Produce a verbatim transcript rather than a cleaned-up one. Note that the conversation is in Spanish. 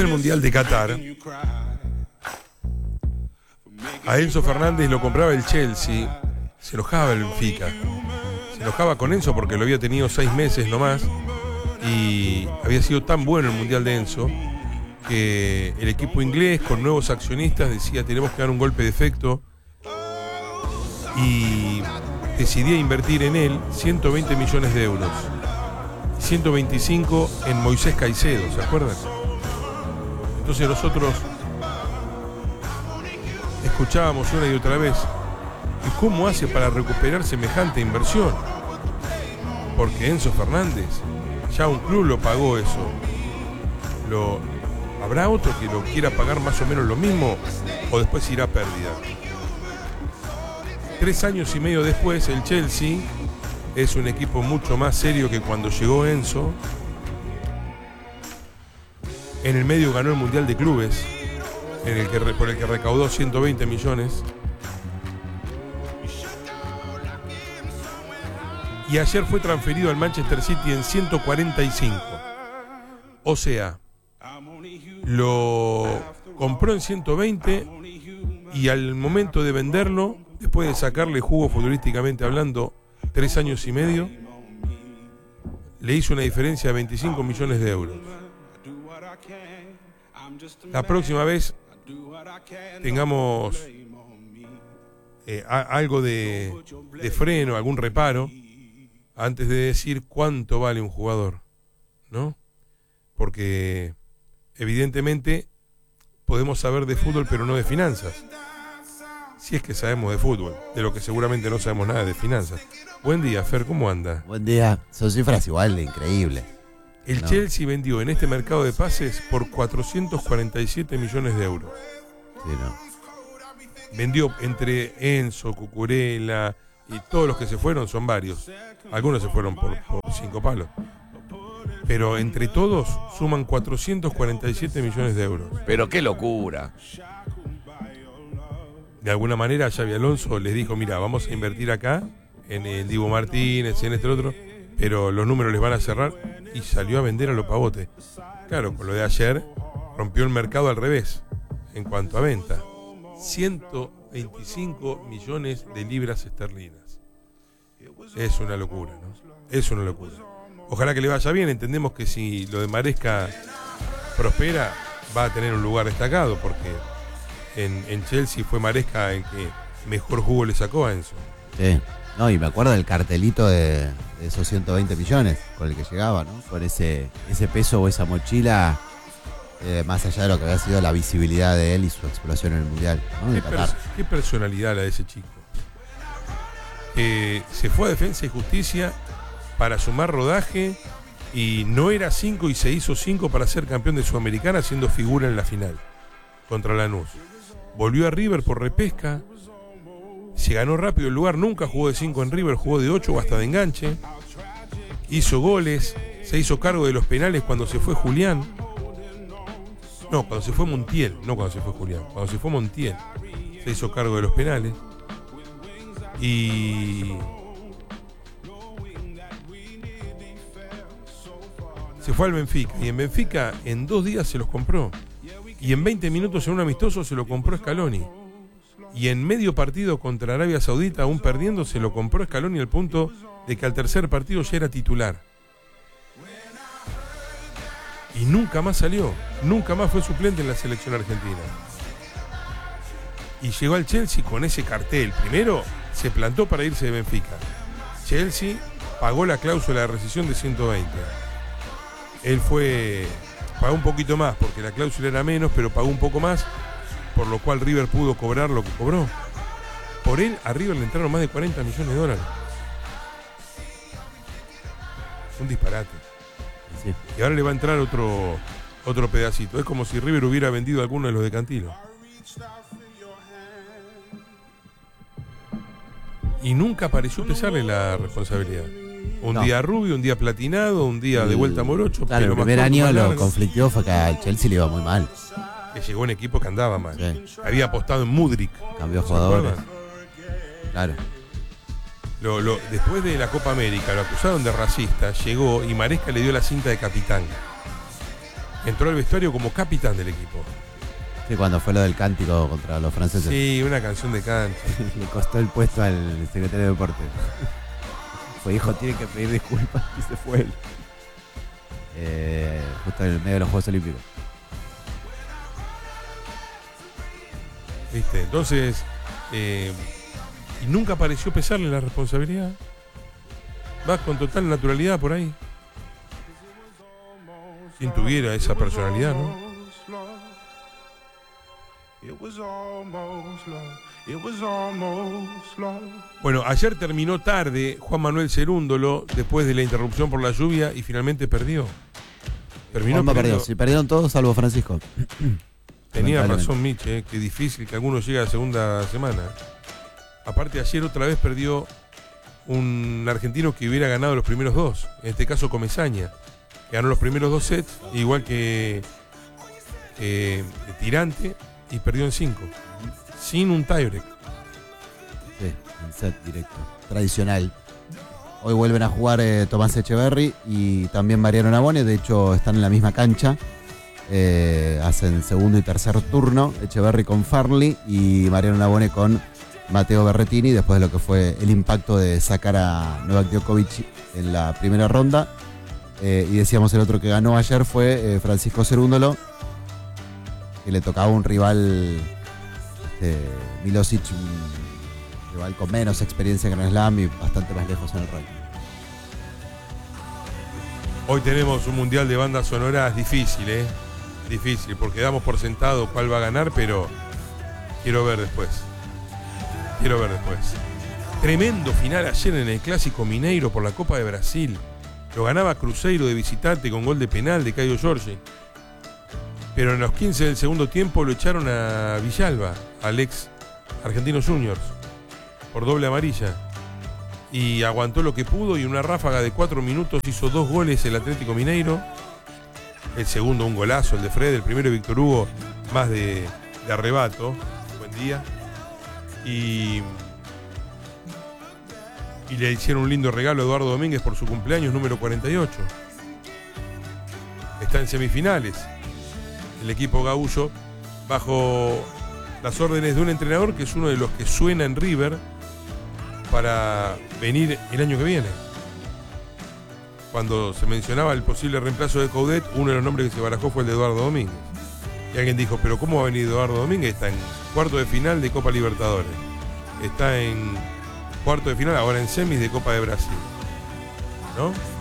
el Mundial de Qatar, a Enzo Fernández lo compraba el Chelsea, se enojaba el Benfica. Se enojaba con Enzo porque lo había tenido seis meses nomás y había sido tan bueno el Mundial de Enzo que el equipo inglés con nuevos accionistas decía tenemos que dar un golpe de efecto y decidía invertir en él ciento veinte millones de euros, ciento veinticinco en Moisés Caicedo, ¿se acuerdan? Entonces nosotros escuchábamos una y otra vez ¿y cómo hace para recuperar semejante inversión? Porque Enzo Fernández, ya un club lo pagó eso. Lo, ¿Habrá otro que lo quiera pagar más o menos lo mismo o después irá a pérdida? Tres años y medio después, el Chelsea es un equipo mucho más serio que cuando llegó Enzo. En el medio ganó el Mundial de Clubes, en el que, por el que recaudó ciento veinte millones. Y ayer fue transferido al Manchester City en ciento cuarenta y cinco. O sea, lo compró en ciento veinte y al momento de venderlo, después de sacarle jugo futbolísticamente hablando, tres años y medio, le hizo una diferencia de veinticinco millones de euros. La próxima vez tengamos eh, a, algo de, de freno, algún reparo, antes de decir cuánto vale un jugador, ¿no? Porque evidentemente podemos saber de fútbol pero no de finanzas. Si es que sabemos de fútbol, de lo que seguramente no sabemos nada de finanzas. Buen día, Fer, ¿cómo anda? Buen día, son cifras igual de increíbles. El no. Chelsea vendió en este mercado de pases por cuatrocientos cuarenta y siete millones de euros. Sí, no. Vendió entre Enzo, Cucurella y todos los que se fueron, son varios. Algunos se fueron por, por cinco palos. Pero entre todos suman cuatrocientos cuarenta y siete millones de euros. Pero qué locura. De alguna manera Xabi Alonso les dijo, mira, vamos a invertir acá, en el Dibu Martínez, en este otro, pero los números les van a cerrar, y salió a vender a lo pavote. Claro, con lo de ayer rompió el mercado al revés en cuanto a venta. ciento veinticinco millones de libras esterlinas. Es una locura, ¿no? Es una locura. Ojalá que le vaya bien. Entendemos que si lo de Maresca prospera, va a tener un lugar destacado, porque en, en Chelsea fue Maresca el que mejor jugo le sacó a Enzo. Sí. No, y me acuerdo del cartelito de, de esos ciento veinte millones con el que llegaba, ¿no? Con ese, ese peso o esa mochila, eh, más allá de lo que había sido la visibilidad de él y su explosión en el Mundial, ¿no? ¿Qué, pers- qué personalidad la de ese chico? Eh, se fue a Defensa y Justicia para sumar rodaje y no era cinco y se hizo cinco para ser campeón de Sudamericana, siendo figura en la final contra Lanús. Volvió a River por repesca, se ganó rápido el lugar, nunca jugó de cinco en River, jugó de ocho o hasta de enganche, hizo goles, se hizo cargo de los penales cuando se fue Julián, no, cuando se fue Montiel, no cuando se fue Julián, cuando se fue Montiel, se hizo cargo de los penales y se fue al Benfica, y en Benfica en dos días se los compró, y en veinte minutos en un amistoso se lo compró Scaloni. Y en medio partido contra Arabia Saudita, aún perdiendo, se lo compró Scaloni al punto de que al tercer partido ya era titular. Y nunca más salió, nunca más fue suplente en la selección argentina. Y llegó al Chelsea con ese cartel. Primero se plantó para irse de Benfica. Chelsea pagó la cláusula de rescisión de ciento veinte. Él fue, pagó un poquito más porque la cláusula era menos, pero pagó un poco más, por lo cual River pudo cobrar lo que cobró. Por él, a River le entraron más de cuarenta millones de dólares. Un disparate. Sí. Y ahora le va a entrar otro, otro pedacito. Es como si River hubiera vendido a alguno de los de Cantilo. Y nunca pareció pesarle la responsabilidad. Un no. día rubio, un día platinado, un día de vuelta morocho. Claro, el primer año lo conflictió fue que al Chelsea le iba muy mal. Que llegó un equipo que andaba mal. Sí. Había apostado en Mudryk. Cambió jugadores. Claro. Lo, lo, después de la Copa América lo acusaron de racista, llegó y Maresca le dio la cinta de capitán. entró al vestuario como capitán del equipo. Sí, cuando fue lo del cántico contra los franceses. Sí, una canción de canto. Le costó el puesto al secretario de deporte. Fue, hijo, tiene que pedir disculpas y se fue él. Eh, justo en el medio de los Juegos Olímpicos. ¿Viste? Entonces, eh, y nunca pareció pesarle la responsabilidad. Va con total naturalidad por ahí. Quien tuviera esa personalidad, ¿no? Bueno, ayer terminó tarde Juan Manuel Cerúndolo después de la interrupción por la lluvia y finalmente perdió. Terminó perdió. Sí, perdieron todos salvo Francisco. Tenía razón Mitch, eh, que difícil que alguno llegue a la segunda semana. Aparte ayer otra vez perdió un argentino que hubiera ganado los primeros dos, en este caso Comesaña, que ganó los primeros dos sets, igual que eh, Tirante, y perdió en cinco, sin un tiebreak. Sí, en set directo, tradicional. Hoy vuelven a jugar eh, Tomás Echeverry y también Mariano Navone, de hecho están en la misma cancha. Eh, hacen segundo y tercer turno, Echeverry con Farley y Mariano Navone con Matteo Berrettini, después de lo que fue el impacto de sacar a Novak Djokovic en la primera ronda. Eh, y decíamos, el otro que ganó ayer fue eh, Francisco Cerúndolo, que le tocaba un rival, este, Milosic, un rival con menos experiencia que en el Slam y bastante más lejos en el ranking. Hoy tenemos un mundial de bandas sonoras difícil, ¿eh? Difícil, porque damos por sentado cuál va a ganar, pero quiero ver después. Quiero ver después. Tremendo final ayer en el Clásico Mineiro por la Copa de Brasil. Lo ganaba Cruzeiro de visitante con gol de penal de Caio Jorge. Pero en los quince del segundo tiempo lo echaron a Villalba, al ex Argentinos Juniors, por doble amarilla. Y aguantó lo que pudo y en una ráfaga de cuatro minutos hizo dos goles el Atlético Mineiro. El segundo un golazo, el de Fred. El primero Víctor Hugo, más de, de arrebato. Buen día. Y, y le hicieron un lindo regalo a Eduardo Domínguez por su cumpleaños número cuarenta y ocho. Está en semifinales el equipo gaullo bajo las órdenes de un entrenador que es uno de los que suena en River para venir el año que viene. Cuando se mencionaba el posible reemplazo de Coudet, uno de los nombres que se barajó fue el de Eduardo Domínguez. Y alguien dijo, pero ¿cómo va a venir Eduardo Domínguez? Está en cuarto de final de Copa Libertadores. Está en cuarto de final, ahora en semis de Copa de Brasil. ¿No?